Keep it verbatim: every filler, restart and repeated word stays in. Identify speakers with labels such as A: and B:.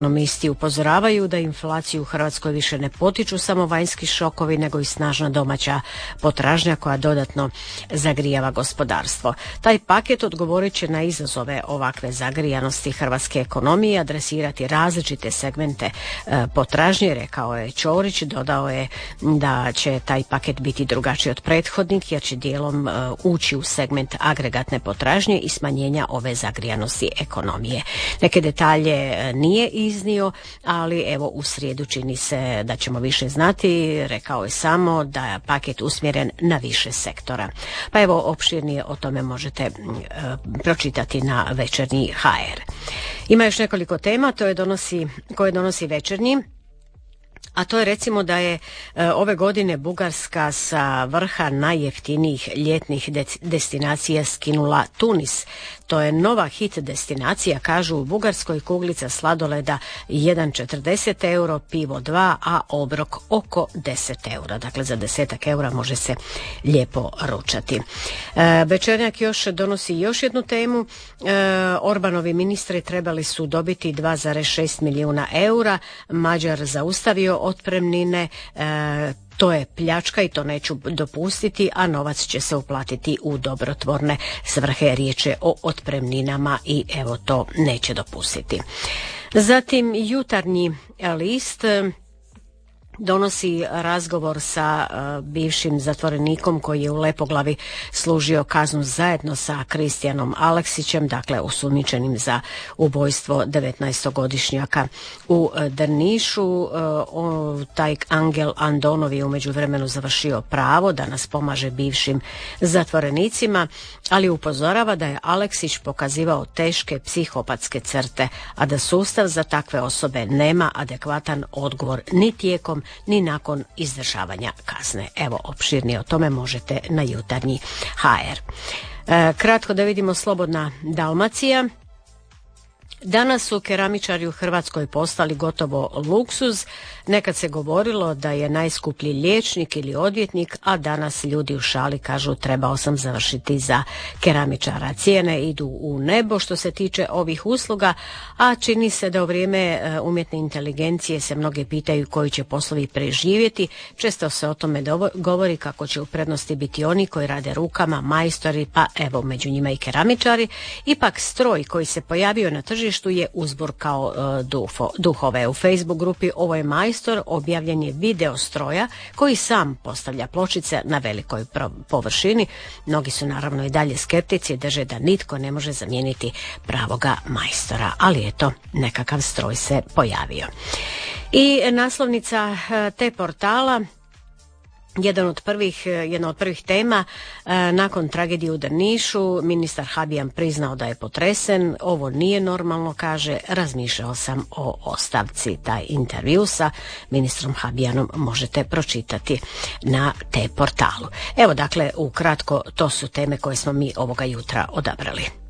A: Ekonomisti upozoravaju da inflaciju u Hrvatskoj više ne potiču samo vanjski šokovi, nego i snažna domaća potražnja koja dodatno zagrijava gospodarstvo. Taj paket odgovorit će na izazove ovakve zagrijanosti hrvatske ekonomije, adresirati različite segmente e, potražnje, rekao je Ćorić. Dodao je da će taj paket biti drugačiji od prethodnih, jer će dijelom e, ući u segment agregatne potražnje i smanjenja ove zagrijanosti ekonomije. Neke detalje e, nije iznio, ali evo u srijedu čini se da ćemo više znati. Rekao je samo da je paket usmjeren na više sektora. Pa evo, opširnije o tome možete e, pročitati na Večernji ha er. Ima još nekoliko tema to je donosi, koje donosi Večernji. A to je recimo da je e, ove godine Bugarska sa vrha najjeftinijih ljetnih de- destinacija skinula Tunis. To je nova hit destinacija, kažu u Bugarskoj, kuglica sladoleda jedan zarez četrdeset euro, pivo dva, a obrok oko deset eura. Dakle, za desetak eura može se lijepo ručati. E, Večernjak još donosi još jednu temu. E, Orbanovi ministri trebali su dobiti dva zarez šest milijuna eura. Mađar zaustavio otpremnine. E, To je pljačka i to neću dopustiti, a novac će se uplatiti u dobrotvorne svrhe. Riječ je o otpremninama i evo to neće dopustiti. Zatim Jutarnji list donosi razgovor sa uh, bivšim zatvorenikom koji je u Lepoglavi služio kaznu zajedno sa Kristijanom Aleksićem, dakle osumnjičenim za ubojstvo devetnaestogodišnjaka u uh, Drnišu. Uh, o, taj Angel Andonov je u međuvremenu završio pravo, danas pomaže bivšim zatvorenicima, ali upozorava da je Aleksić pokazivao teške psihopatske crte, a da sustav za takve osobe nema adekvatan odgovor ni tijekom ni nakon izdržavanja kazne. Evo, opširnije o tome možete na Jutarnji ha er. E, kratko da vidimo Slobodna Dalmacija. Danas su keramičari u Hrvatskoj postali gotovo luksuz. Nekad se govorilo da je najskuplji liječnik ili odvjetnik, a danas ljudi u šali kažu trebao sam završiti za keramičara. Cijene idu u nebo što se tiče ovih usluga, a čini se da u vrijeme umjetne inteligencije se mnoge pitaju koji će poslovi preživjeti. Često se o tome govori kako će u prednosti biti oni koji rade rukama, majstori, pa evo među njima i keramičari. Ipak stroj koji se pojavio na tržištu što je uzburkao uh, dufo, duhove. U Facebook grupi Ovo je majstor objavljen je video stroja koji sam postavlja pločice na velikoj površini. Mnogi su naravno i dalje skeptici, drže da nitko ne može zamijeniti pravoga majstora, ali eto, nekakav stroj se pojavio. I naslovnica uh, te portala, Jedan od prvih, jedna od prvih tema, nakon tragedije u Drnišu, ministar Habijan priznao da je potresen. Ovo nije normalno, kaže, razmišljao sam o ostavci. Taj intervju sa ministrom Habijanom možete pročitati na te portalu. Evo, dakle, ukratko, to su teme koje smo mi ovoga jutra odabrali.